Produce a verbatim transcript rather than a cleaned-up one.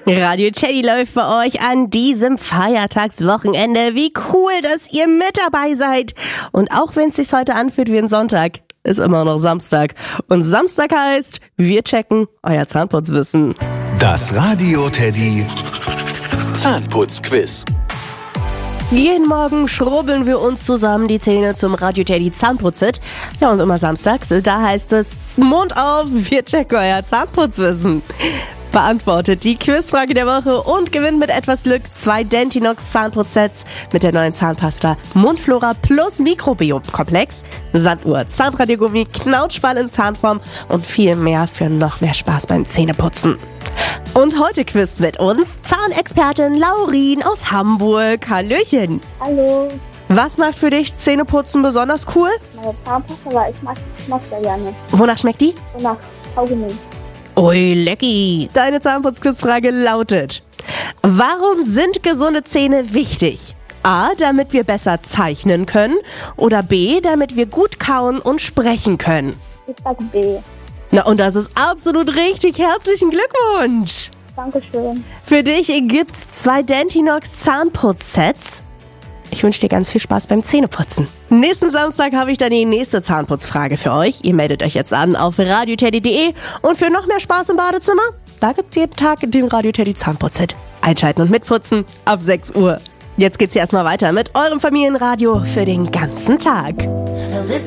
Radio Teddy läuft bei euch an diesem Feiertagswochenende. Wie cool, dass ihr mit dabei seid. Und auch wenn es sich heute anfühlt wie ein Sonntag, ist immer noch Samstag. Und Samstag heißt, wir checken euer Zahnputzwissen. Das Radio Teddy Zahnputzquiz. Jeden Morgen schrubbeln wir uns zusammen die Zähne zum Radio Teddy Zahnputzit. Ja, und immer samstags, da heißt es Mund auf, wir checken euer Zahnputzwissen. Beantwortet die Quizfrage der Woche und gewinnt mit etwas Glück zwei Dentinox Zahnputzsets mit der neuen Zahnpasta Mundflora plus Mikrobiom-Komplex, Sanduhr, Zahnradiergummi, Knautschball in Zahnform und viel mehr für noch mehr Spaß beim Zähneputzen. Und heute quizt mit uns Zahnexpertin Laurin aus Hamburg. Hallöchen. Hallo. Was macht für dich Zähneputzen besonders cool? Meine Zahnpasta, weil ich mag den Geschmack sehr gerne. Wonach schmeckt die? Und nach Kaugummi. Ui, lecky. Deine Zahnputzquizfrage lautet: Warum sind gesunde Zähne wichtig? A, damit wir besser zeichnen können oder B, damit wir gut kauen und sprechen können? Ich sag B. Na, und das ist absolut richtig. Herzlichen Glückwunsch. Dankeschön. Für dich gibt's zwei Dentinox Zahnputzsets. Ich wünsche dir ganz viel Spaß beim Zähneputzen. Nächsten Samstag habe ich dann die nächste Zahnputzfrage für euch. Ihr meldet euch jetzt an auf radio teddy punkt de. Und für noch mehr Spaß im Badezimmer, da gibt's jeden Tag den Radio Teddy Zahnputzhit. Einschalten und mitputzen ab sechs Uhr. Jetzt geht's hier erstmal weiter mit eurem Familienradio für den ganzen Tag.